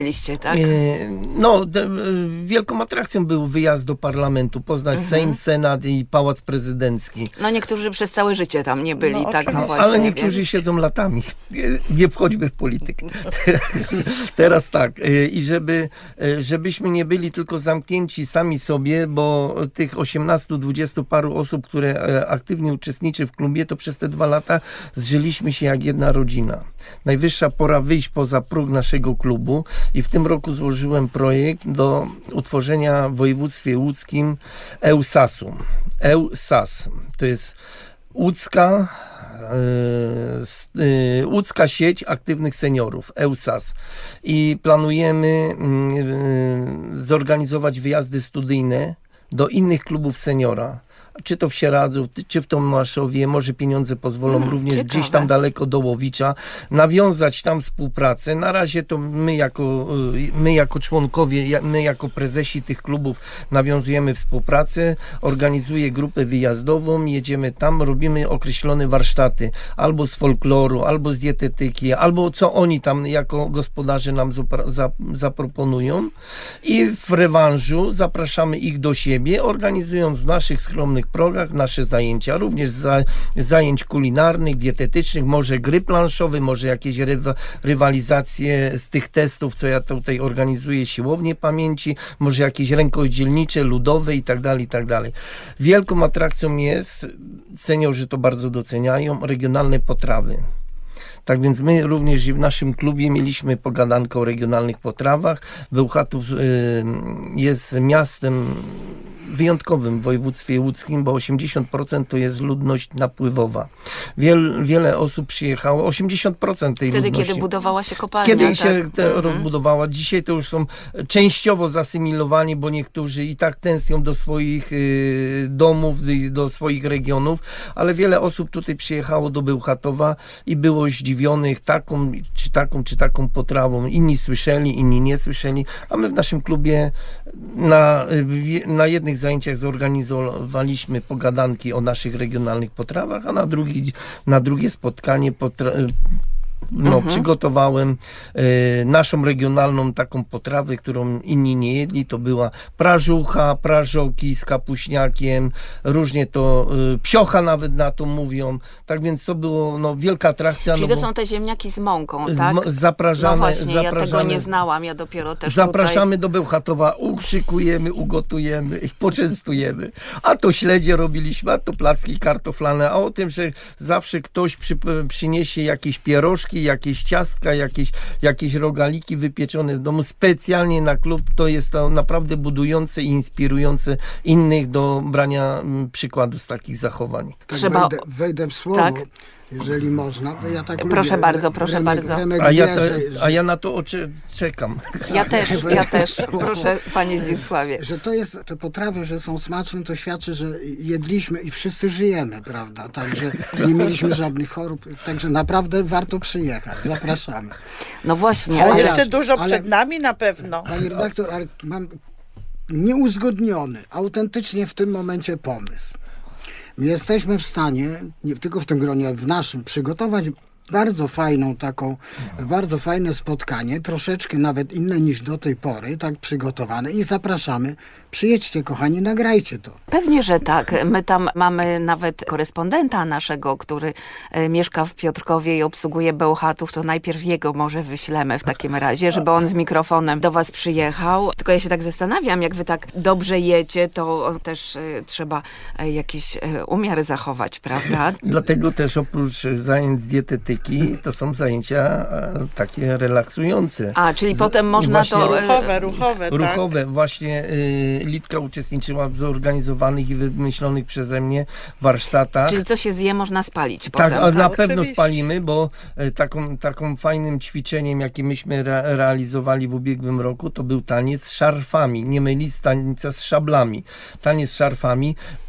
Byliście, tak? Wielką atrakcją był wyjazd do parlamentu, poznać Sejm, Senat i Pałac Prezydencki. No niektórzy przez całe życie tam nie byli, tak? No właśnie, ale niektórzy siedzą latami. Nie wchodźmy w politykę. Teraz tak. I żebyśmy nie byli tylko zamknięci sami sobie, bo tych 18-20 paru osób, które aktywnie uczestniczy w klubie, to przez te 2 lata zżyliśmy się jak jedna rodzina. Najwyższa pora wyjść poza próg naszego klubu i w tym roku złożyłem projekt do utworzenia w województwie łódzkim EUSAS-u. EUSAS to jest łódzka sieć aktywnych seniorów, EUSAS. I planujemy zorganizować wyjazdy studyjne do innych klubów seniora. Czy to w Sieradzu, czy w Tomaszowie, może pieniądze pozwolą również ciekawe. Gdzieś tam daleko do Łowicza, nawiązać tam współpracę. Na razie to my jako członkowie, my jako prezesi tych klubów nawiązujemy współpracę, organizuję grupę wyjazdową, jedziemy tam, robimy określone warsztaty, albo z folkloru, albo z dietetyki, albo co oni tam jako gospodarze nam zaproponują i w rewanżu zapraszamy ich do siebie, organizując w naszych skromnych progach nasze zajęcia, również zajęć kulinarnych, dietetycznych, może gry planszowe, może jakieś rywalizacje z tych testów, co ja tutaj organizuję, siłownie pamięci, może jakieś rękodzielnicze, ludowe i tak dalej, i tak dalej. Wielką atrakcją jest, seniorzy to bardzo doceniają, regionalne potrawy. Tak więc my również w naszym klubie mieliśmy pogadankę o regionalnych potrawach. Bełchatów jest miastem wyjątkowym w województwie łódzkim, bo 80% to jest ludność napływowa. Wiele osób przyjechało, 80% tej Wtedy, ludności. kiedy budowała się kopalnia. Kiedy się rozbudowała. Dzisiaj to już są częściowo zasymilowani, bo niektórzy i tak tęsknią do swoich domów, do swoich regionów, ale wiele osób tutaj przyjechało do Bełchatowa i było zdziwionych czy taką potrawą. Inni słyszeli, inni nie słyszeli, a my w naszym klubie na jednych zajęciach zorganizowaliśmy pogadanki o naszych regionalnych potrawach, a na drugie spotkanie przygotowałem naszą regionalną taką potrawę, którą inni nie jedli. To była prażucha, prażoki z kapuśniakiem, różnie to psiocha nawet na to mówią. Tak więc to było wielka atrakcja. Czyli to są te ziemniaki z mąką, tak? Zapraszamy. No właśnie, ja tego nie znałam, ja dopiero też zapraszamy do Bełchatowa, uszykujemy, ugotujemy i poczęstujemy. A to śledzie robiliśmy, a to placki kartoflane, a o tym, że zawsze ktoś przyniesie jakieś pierożki, jakieś ciastka, jakieś rogaliki wypieczone w domu specjalnie na klub, to jest to naprawdę budujące i inspirujące innych do brania przykładu z takich zachowań. Tak, Trzeba... wejdę w słowo. Tak? Jeżeli można, to ja tak proszę lubię. Bardzo, proszę bardzo. A ja na to czekam. Ja też. Proszę, panie Zdzisławie. Że te potrawy, że są smaczne, to świadczy, że jedliśmy i wszyscy żyjemy, prawda? Także nie mieliśmy żadnych chorób, także naprawdę warto przyjechać. Zapraszamy. No właśnie. Ale jeszcze dużo przed nami na pewno. Pani redaktor, ale mam nieuzgodniony, autentycznie w tym momencie pomysł. My jesteśmy w stanie, nie tylko w tym gronie, ale w naszym, przygotować bardzo fajne spotkanie, troszeczkę nawet inne niż do tej pory, tak przygotowane i zapraszamy. Przyjedźcie, kochani, nagrajcie to. Pewnie, że tak. My tam mamy nawet korespondenta naszego, który mieszka w Piotrkowie i obsługuje Bełchatów, to najpierw jego może wyślemy w takim razie, żeby on z mikrofonem do was przyjechał. Tylko ja się tak zastanawiam, jak wy tak dobrze jecie, to też trzeba jakiś umiar zachować, prawda? Dlatego też oprócz zajęć dietetyki to są zajęcia takie relaksujące. Czyli potem można to... Ruchowe, tak. Właśnie Litka uczestniczyła w zorganizowanych i wymyślonych przeze mnie warsztatach. Czyli co się zje, można spalić tak, potem. Tak, na pewno spalimy, bo taką fajnym ćwiczeniem, jakie myśmy realizowali w ubiegłym roku, to był taniec z szarfami. Nie mylić tańca z szablami. Taniec z szarfami.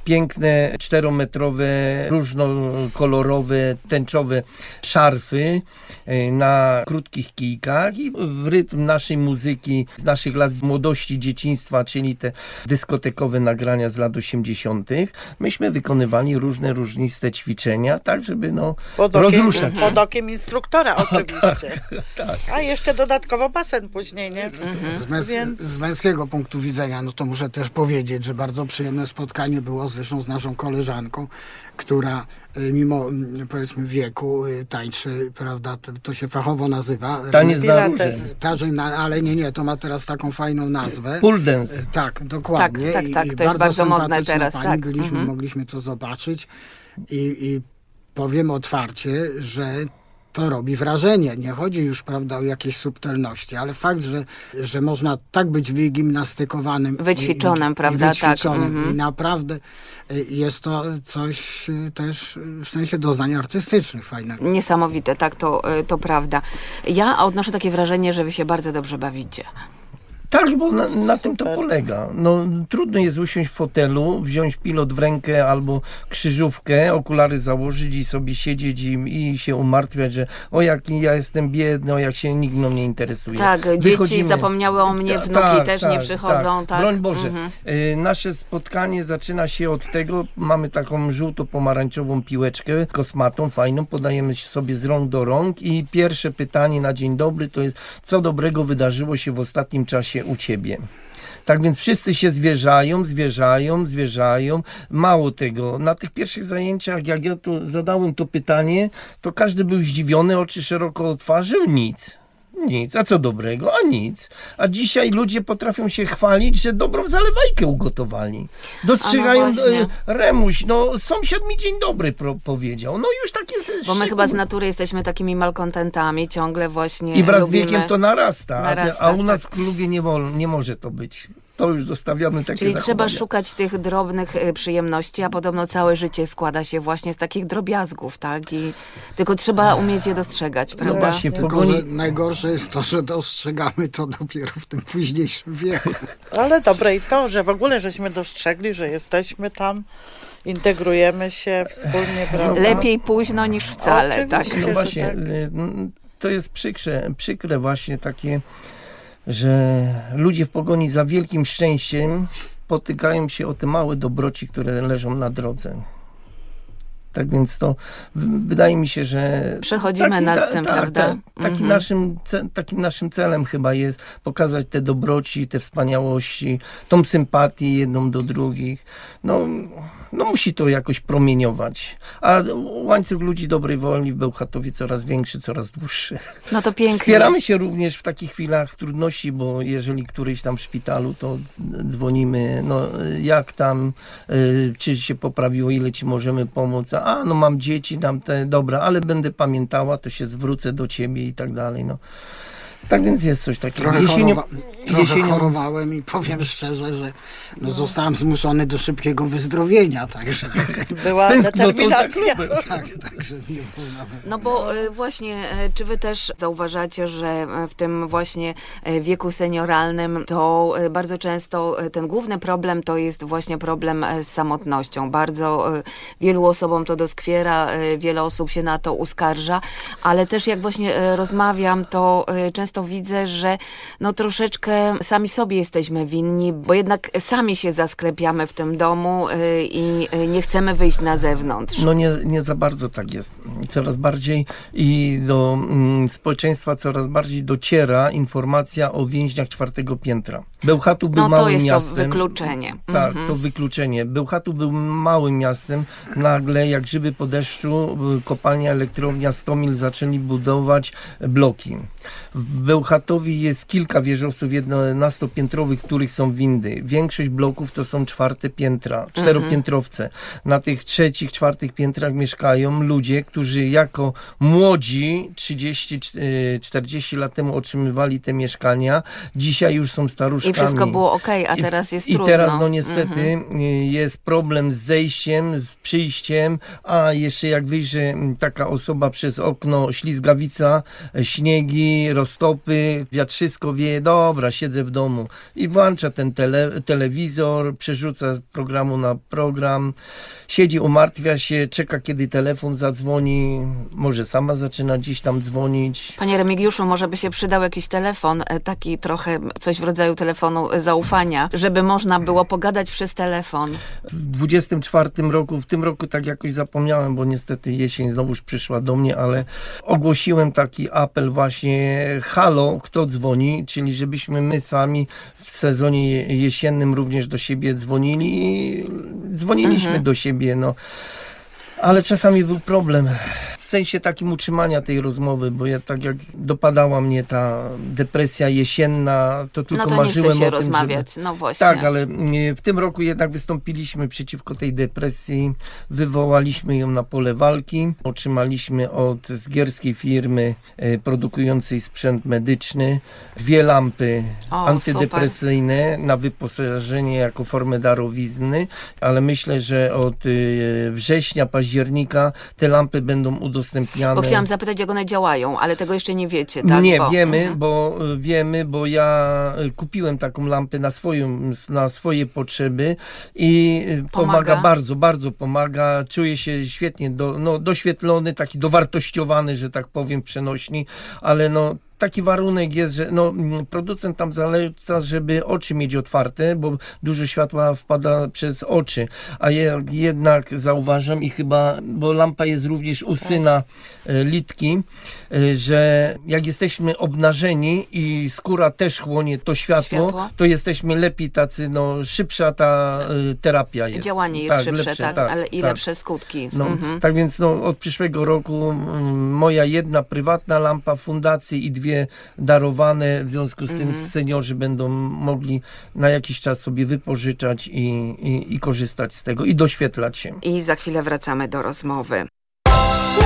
piękne 4-metrowe, różnokolorowe, tęczowe szarfy na krótkich kijkach i w rytm naszej muzyki z naszych lat młodości, dzieciństwa, czyli te dyskotekowe nagrania z lat 80. myśmy wykonywali różne różniste ćwiczenia, tak żeby rozruszać. Pod okiem instruktora oczywiście. Tak. A jeszcze dodatkowo basen później, nie? Z męskiego punktu widzenia, to muszę też powiedzieć, że bardzo przyjemne spotkanie było zresztą z naszą koleżanką, która mimo, powiedzmy, wieku tańczy, prawda, to się fachowo nazywa. Taniec na róże. Ale nie, to ma teraz taką fajną nazwę. Pole dance. Tak, dokładnie. Tak, to jest bardzo modne teraz. Pani, tak. Mogliśmy to zobaczyć i powiem otwarcie, że to robi wrażenie. Nie chodzi już, prawda, o jakieś subtelności, ale fakt, że można tak być wygimnastykowanym, wyćwiczonym, prawda? Wyćwiczonym. I naprawdę jest to coś też w sensie doznań artystycznych fajnego. Niesamowite, tak, to prawda. Ja odnoszę takie wrażenie, że wy się bardzo dobrze bawicie. Tak, bo na tym to polega. Trudno jest usiąść w fotelu, wziąć pilot w rękę albo krzyżówkę, okulary założyć i sobie siedzieć i się umartwiać, że jak ja jestem biedny, jak się nikt mną nie interesuje. Tak, dzieci zapomniały o mnie, wnuki też nie przychodzą. Tak. Broń Boże. Nasze spotkanie zaczyna się od tego, mamy taką żółto-pomarańczową piłeczkę kosmatą, fajną, podajemy sobie z rąk do rąk i pierwsze pytanie na dzień dobry to jest, co dobrego wydarzyło się w ostatnim czasie u ciebie. Tak więc wszyscy się zwierzają. Mało tego, na tych pierwszych zajęciach, jak ja zadałem to pytanie, to każdy był zdziwiony, oczy szeroko otwarzył, nic. A co dobrego? A nic. A dzisiaj ludzie potrafią się chwalić, że dobrą zalewajkę ugotowali. Dostrzegają Remuś, sąsiad mi dzień dobry powiedział. Już takie... Bo my chyba z natury jesteśmy takimi malkontentami, ciągle właśnie i wraz z lubimy... wiekiem to narasta, a u nas w klubie nie może to być. To już zostawiamy takie Czyli zachowania. trzeba szukać tych drobnych przyjemności, a podobno całe życie składa się właśnie z takich drobiazgów, tak? Tylko trzeba umieć je dostrzegać, prawda? Właśnie, tylko, że najgorsze jest to, że dostrzegamy to dopiero w tym późniejszym wieku. Ale dobre i to, że w ogóle żeśmy dostrzegli, że jesteśmy tam, integrujemy się wspólnie, prawda? Lepiej późno niż wcale, oczywiście, tak? Właśnie, tak. to jest przykre właśnie takie, że ludzie w pogoni za wielkim szczęściem potykają się o te małe dobroci, które leżą na drodze. Tak więc to wydaje mi się, że... Przechodzimy nad tym, prawda? Takim naszym celem chyba jest pokazać te dobroci, te wspaniałości, tą sympatię jedną do drugich. Musi to jakoś promieniować. A łańcuch ludzi dobrej woli w Bełchatowie coraz większy, coraz dłuższy. No to pięknie. Wspieramy się również w takich chwilach trudności, bo jeżeli któryś tam w szpitalu, to dzwonimy, jak tam, czy się poprawiło, ile ci możemy pomóc. Mam dzieci, dobra, ale będę pamiętała, to się zwrócę do ciebie i tak dalej. Tak więc jest coś takiego. Trochę chorowałem i powiem szczerze, że zostałem zmuszony do szybkiego wyzdrowienia, także... Była determinacja. Także nie było bo właśnie, czy wy też zauważacie, że w tym właśnie wieku senioralnym to bardzo często ten główny problem to jest właśnie problem z samotnością. Bardzo wielu osobom to doskwiera, wiele osób się na to uskarża, ale też jak właśnie rozmawiam, to często widzę, że troszeczkę sami sobie jesteśmy winni, bo jednak sami się zasklepiamy w tym domu i nie chcemy wyjść na zewnątrz. Nie za bardzo tak jest. Coraz bardziej i do społeczeństwa coraz bardziej dociera informacja o więźniach 4. piętra. Bełchatów był małym miastem. To jest to wykluczenie. Tak, to wykluczenie. Bełchatów był małym miastem. Nagle, jak grzyby po deszczu, kopalnia, elektrownia, 100 mil zaczęli budować bloki. W Bełchatowie jest kilka wieżowców 11-piętrowych, których są windy. Większość bloków to są 4. piętra, 4-piętrowce. Na tych 3., 4. piętrach mieszkają ludzie, którzy jako młodzi 30-40 lat temu otrzymywali te mieszkania. Dzisiaj już są staruszkami. I wszystko było okej, a teraz jest trudno. I teraz niestety jest problem z zejściem, z przyjściem, a jeszcze jak wyjrzy taka osoba przez okno, ślizgawica, śniegi, roztopi, stopy, wiatrzysko wieje, dobra, siedzę w domu. I włącza ten telewizor, przerzuca z programu na program, siedzi, umartwia się, czeka kiedy telefon zadzwoni, może sama zaczyna gdzieś tam dzwonić. Panie Remigiuszu, może by się przydał jakiś telefon, taki trochę coś w rodzaju telefonu zaufania, żeby można było pogadać przez telefon. W 24 roku, w tym roku tak jakoś zapomniałem, bo niestety jesień znowuż przyszła do mnie, ale ogłosiłem taki apel właśnie, halo, kto dzwoni, czyli żebyśmy my sami w sezonie jesiennym również do siebie dzwonili i dzwoniliśmy do siebie, no. Ale czasami był problem. W sensie takim utrzymania tej rozmowy, bo ja tak jak dopadała mnie ta depresja jesienna, to tylko no to marzyłem nie chce się o tym, rozmawiać, żeby... no właśnie. Tak, ale w tym roku jednak wystąpiliśmy przeciwko tej depresji, wywołaliśmy ją na pole walki, otrzymaliśmy od zgierskiej firmy produkującej sprzęt medyczny 2 lampy antydepresyjne na wyposażenie jako formę darowizny, ale myślę, że od września, października te lampy będą udostępniane. Bo chciałam zapytać, jak one działają, ale tego jeszcze nie wiecie, tak? Nie, wiemy, bo ja kupiłem taką lampę na swoje potrzeby i pomaga bardzo, bardzo pomaga. Czuję się świetnie doświetlony, taki dowartościowany, że tak powiem, przenośni, ale taki warunek jest, że producent tam zaleca, żeby oczy mieć otwarte, bo dużo światła wpada przez oczy. A ja jednak zauważam i chyba, bo lampa jest również u syna Litki, że jak jesteśmy obnażeni i skóra też chłonie to światło, to jesteśmy lepiej tacy, szybsza ta terapia jest. Działanie jest szybsze, lepsze, ale i lepsze skutki. Tak więc od przyszłego roku moja jedna prywatna lampa fundacji i 2 darowane, w związku z tym seniorzy będą mogli na jakiś czas sobie wypożyczać i korzystać z tego i doświetlać się. I za chwilę wracamy do rozmowy.